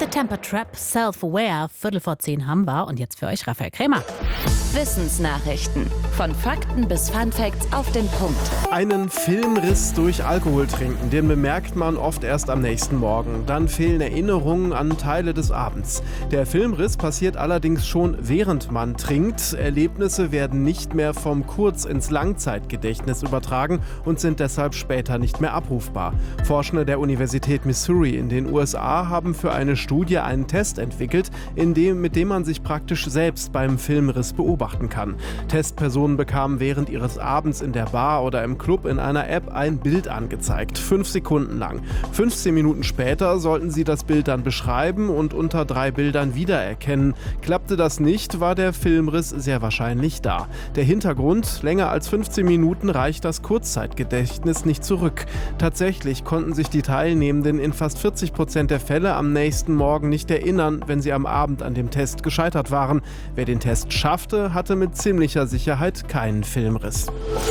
Temper Trap, Self-Aware, 9:45 haben wir. Und jetzt für euch Raphael Krämer. Wissensnachrichten. Von Fakten bis Funfacts auf den Punkt. Einen Filmriss durch Alkohol trinken, den bemerkt man oft erst am nächsten Morgen. Dann fehlen Erinnerungen an Teile des Abends. Der Filmriss passiert allerdings schon, während man trinkt. Erlebnisse werden nicht mehr vom Kurz- ins Langzeitgedächtnis übertragen und sind deshalb später nicht mehr abrufbar. Forschende der Universität Missouri in den USA haben für eine Studie einen Test entwickelt, mit dem man sich praktisch selbst beim Filmriss beobachten kann. Testpersonen bekamen während ihres Abends in der Bar oder im Club in einer App ein Bild angezeigt, 5 Sekunden lang. 15 Minuten später sollten sie das Bild dann beschreiben und unter 3 Bildern wiedererkennen. Klappte das nicht, war der Filmriss sehr wahrscheinlich da. Der Hintergrund: länger als 15 Minuten reicht das Kurzzeitgedächtnis nicht zurück. Tatsächlich konnten sich die Teilnehmenden in fast 40% der Fälle am nächsten Morgen nicht erinnern, wenn sie am Abend an dem Test gescheitert waren. Wer den Test schaffte, hatte mit ziemlicher Sicherheit keinen Filmriss.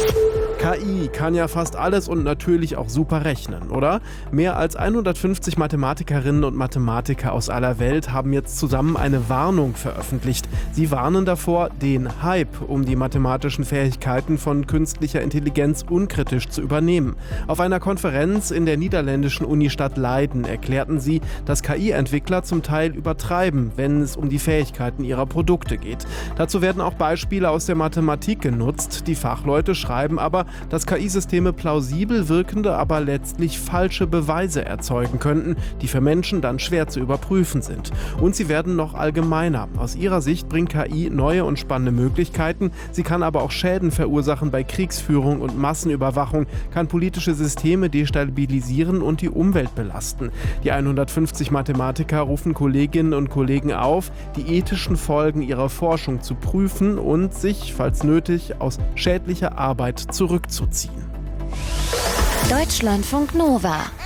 KI kann ja fast alles und natürlich auch super rechnen, oder? Mehr als 150 Mathematikerinnen und Mathematiker aus aller Welt haben jetzt zusammen eine Warnung veröffentlicht. Sie warnen davor, den Hype um die mathematischen Fähigkeiten von künstlicher Intelligenz unkritisch zu übernehmen. Auf einer Konferenz in der niederländischen Unistadt Leiden erklärten sie, dass KI-Entwickler zum Teil übertreiben, wenn es um die Fähigkeiten ihrer Produkte geht. Dazu werden auch Beispiele aus der Mathematik genutzt. Die Fachleute schreiben aber, dass KI-Systeme plausibel wirkende, aber letztlich falsche Beweise erzeugen könnten, die für Menschen dann schwer zu überprüfen sind. Und sie werden noch allgemeiner. Aus ihrer Sicht bringt KI neue und spannende Möglichkeiten. Sie kann aber auch Schäden verursachen bei Kriegsführung und Massenüberwachung, kann politische Systeme destabilisieren und die Umwelt belasten. Die 150 Mathematiker rufen Kolleginnen und Kollegen auf, die ethischen Folgen ihrer Forschung zu prüfen und sich, falls nötig, aus schädlicher Arbeit zurückzuziehen. Deutschlandfunk Nova